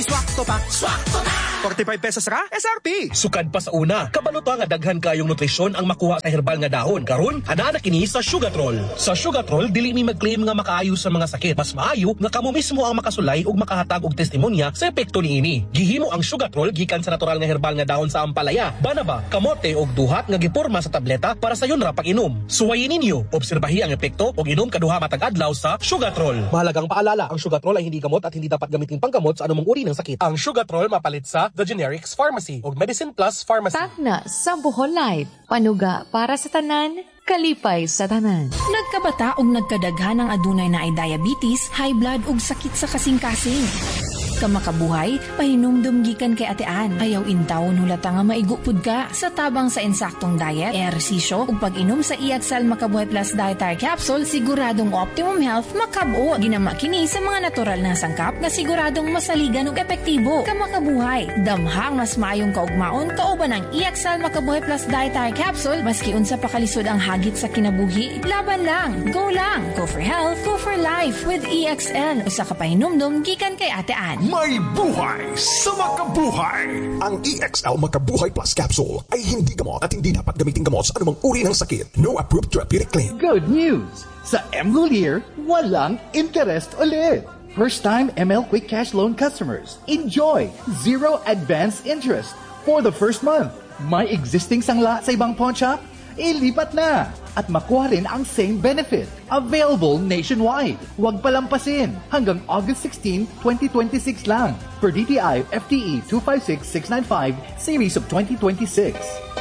Swakto pa. Swakto na! 45 pesos ra? SRP! Sukad pa sa una, kabalo nga daghan kayong nutrisyon ang makuha sa herbal nga dahon. Karon, ana na kini sa Sugatrol. Sa Sugatrol, dili mi mag-claim nga makaayo sa mga sakit. Mas maayo nga kamo mismo ang makasulay ug makahatag og testimonya sa epekto niini. Gihimo ang Sugatrol gikan sa natural nga herbal nga dahon sa ampalaya, banaba, kamote ug duhat nga giporma sa tableta para sa yun ra pag-inom. Suwayin ninyo, obserbahi ang epekto ug inom kaduha matag adlaw sa Sugatrol. Mahalagang paalala, ang Sugatrol ay hindi gamot at hindi dapat gamitin panggamot sa anumang uri ng sakit. Ang Sugatrol mapalit sa The Generics Pharmacy o Medicine Plus Pharmacy. Takna sa Bohol Life. Panuga para sa tanan, kalipay sa tanan. Nagkabata o nagkadaghan ng adunay na ay diabetes, high blood ug sakit sa kasing-kasing. Kamakabuhay, pahinumdum gikan kay atean. Ayaw intaw nulata nga maigupod ka sa tabang sa insaktong diet, ehersisyo ug pag-inom sa Iaxal Makabuhay Plus Dietary Capsule, siguradong optimum health makab-o. Ginama kini sa mga natural na sangkap nga siguradong masaligan ug epektibo. Kamakabuhay, damhang mas maayong kaugmaon kauban ang Iaxal Makabuhay Plus Dietary Capsule maski unsa pa kalisod ang hagit sa kinabuhi. Laban lang, go lang. Go for health, go for life with EXL. Usa ka pahinumdum gikan kay atean. May buhay sa makabuhay! Ang EXL Makabuhay Plus Capsule ay hindi gamot at hindi dapat gamitin gamot sa anumang uri ng sakit. No approved therapeutic claim. Good news! Sa MLulier, walang interest ulit. First-time ML Quick Cash Loan customers, enjoy zero advance interest for the first month. May existing sangla sa ibang pawn shop? Ilipat na! At makuha rin ang same benefit. Available nationwide. Huwag palampasin. Hanggang August 16, 2026 lang. Per DTI FTE 256695 Series of 2026.